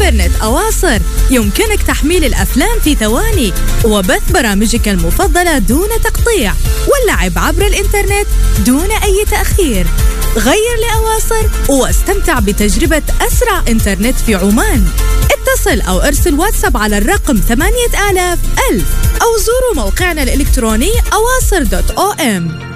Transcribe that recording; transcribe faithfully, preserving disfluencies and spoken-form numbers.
إنترنت أواصر يمكنك تحميل الأفلام في ثواني وبث برامجك المفضلة دون تقطيع واللعب عبر الإنترنت دون أي تأخير. غير لأواصر واستمتع بتجربة أسرع إنترنت في عمان. اتصل أو ارسل واتساب على الرقم ثمانية آلاف ألف أو زوروا موقعنا الإلكتروني أواصر دوت أو إم.